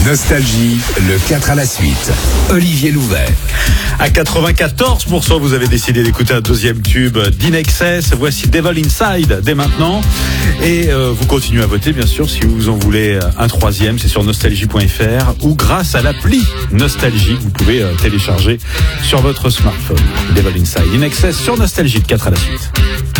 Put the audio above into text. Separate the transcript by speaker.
Speaker 1: Nostalgie, le 4 à la suite. Olivier Louvet.
Speaker 2: À 94%, vous avez décidé d'écouter un deuxième tube d'Inexcess. Voici Devil Inside dès maintenant. Et vous continuez à voter, bien sûr, si vous en voulez un troisième. C'est sur nostalgie.fr ou grâce à l'appli Nostalgie, vous pouvez télécharger sur votre smartphone. Devil Inside, Inexcess sur Nostalgie, de 4 à la suite.